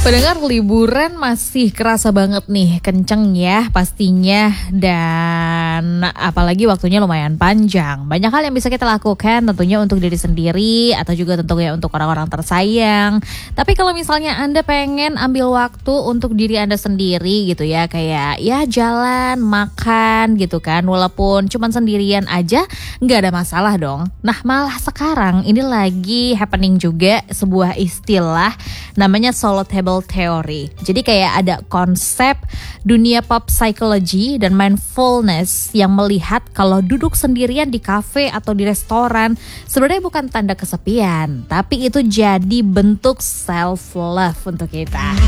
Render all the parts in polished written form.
Pendengar, liburan masih kerasa banget nih, kenceng ya pastinya, dan apalagi waktunya lumayan panjang. Banyak hal yang bisa kita lakukan tentunya untuk diri sendiri atau juga tentunya untuk orang-orang tersayang. Tapi kalau misalnya Anda pengen ambil waktu untuk diri Anda sendiri gitu ya, kayak ya jalan, makan gitu kan, walaupun cuman sendirian aja nggak ada masalah dong. Nah, malah sekarang ini lagi happening juga sebuah istilah namanya solo table theory. Jadi kayak ada konsep dunia pop psychology dan mindfulness yang melihat kalau duduk sendirian di kafe atau di restoran sebenarnya bukan tanda kesepian, tapi itu jadi bentuk self love untuk kita.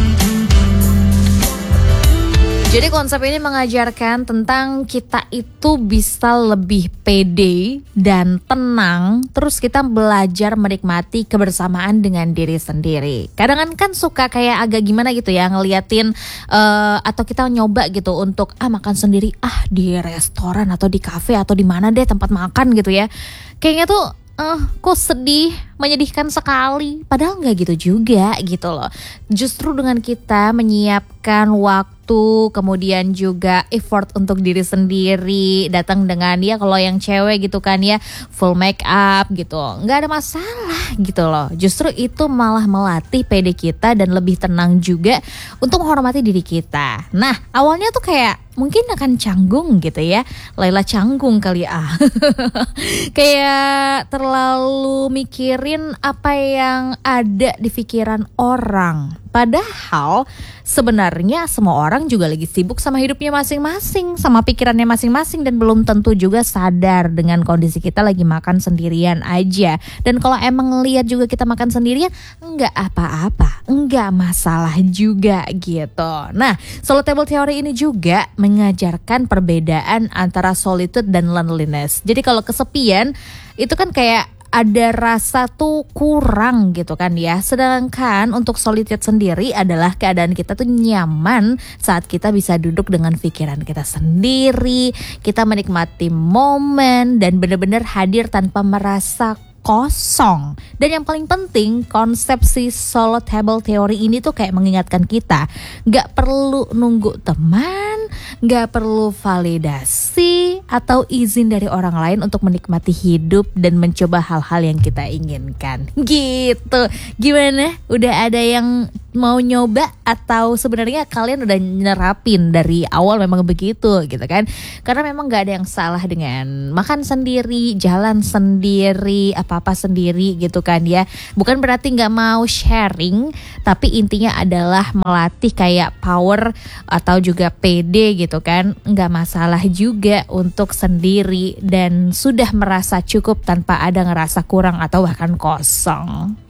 Jadi konsep ini mengajarkan tentang kita itu bisa lebih pede dan tenang, terus kita belajar menikmati kebersamaan dengan diri sendiri. Kadang kan suka kayak agak gimana gitu ya ngeliatin atau kita nyoba gitu untuk makan sendiri di restoran atau di kafe atau di mana deh tempat makan gitu ya. Kayaknya tuh kok sedih, menyedihkan sekali. Padahal nggak gitu juga gitu loh. Justru dengan kita menyiapkan waktu, kemudian juga effort untuk diri sendiri, datang dengan ya kalau yang cewek gitu kan ya full make up gitu, nggak ada masalah gitu loh. Justru itu malah melatih PD kita dan lebih tenang juga untuk menghormati diri kita. Nah, awalnya tuh kayak mungkin akan canggung gitu ya, Laila canggung kali kayak terlalu mikirin apa yang ada di pikiran orang. Padahal sebenarnya semua orang juga lagi sibuk sama hidupnya masing-masing, sama pikirannya masing-masing, dan belum tentu juga sadar dengan kondisi kita lagi makan sendirian aja. Dan kalau emang ngeliat juga kita makan sendirian, enggak apa-apa, enggak masalah juga gitu. Nah, solo table theory ini juga mengajarkan perbedaan antara solitude dan loneliness. Jadi kalau kesepian itu kan kayak ada rasa tuh kurang gitu kan ya. Sedangkan untuk solitude sendiri adalah keadaan kita tuh nyaman saat kita bisa duduk dengan pikiran kita sendiri, kita menikmati momen dan benar-benar hadir tanpa merasa kosong. Dan yang paling penting, konsepsi solo table theory ini tuh kayak mengingatkan kita gak perlu nunggu teman, gak perlu validasi atau izin dari orang lain untuk menikmati hidup dan mencoba hal-hal yang kita inginkan gitu. Gimana? Udah ada yang mau nyoba atau sebenarnya kalian udah nerapin dari awal memang begitu gitu kan? Karena memang gak ada yang salah dengan makan sendiri, jalan sendiri, apa-apa sendiri gitu kan ya. Bukan berarti gak mau sharing, tapi intinya adalah melatih kayak power atau juga PD gitu kan. Gak masalah juga untuk sendiri dan sudah merasa cukup tanpa ada ngerasa kurang atau bahkan kosong.